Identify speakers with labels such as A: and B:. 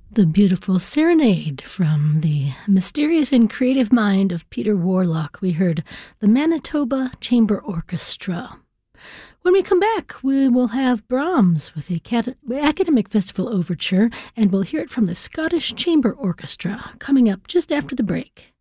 A: The beautiful serenade from the mysterious and creative mind of Peter Warlock. We heard the Manitoba Chamber Orchestra. When we come back, we will have Brahms with the Academic Festival Overture, and we'll hear it from the Scottish Chamber Orchestra coming up just after the break.